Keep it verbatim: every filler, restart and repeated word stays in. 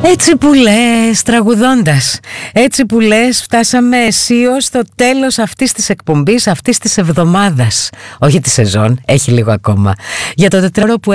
Έτσι που λες, τραγουδώντας, έτσι που λες, φτάσαμε αισίως στο τέλος αυτής της εκπομπής, αυτής της εβδομάδας. Όχι τη σεζόν, έχει λίγο ακόμα. Για το τετράωρο που